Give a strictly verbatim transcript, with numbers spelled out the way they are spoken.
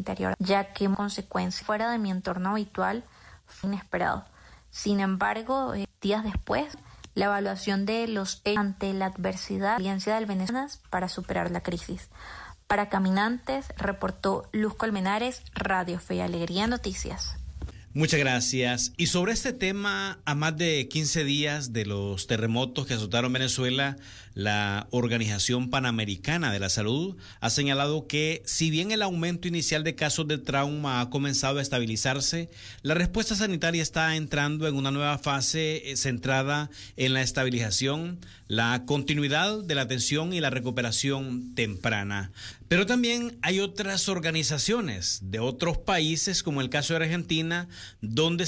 interior, ya que en consecuencia fuera de mi entorno habitual fue inesperado. Sin embargo, eh, días después, la evaluación de los hechos ante la adversidad, la experiencia del venezolano para superar la crisis. Para Caminantes, reportó Luz Colmenares, Radio Fe y Alegría Noticias. Muchas gracias. Y sobre este tema, a más de quince días de los terremotos que azotaron Venezuela, la Organización Panamericana de la Salud ha señalado que, si bien el aumento inicial de casos de trauma ha comenzado a estabilizarse, la respuesta sanitaria está entrando en una nueva fase centrada en la estabilización, la continuidad de la atención y la recuperación temprana. Pero también hay otras organizaciones de otros países, como el caso de Argentina, donde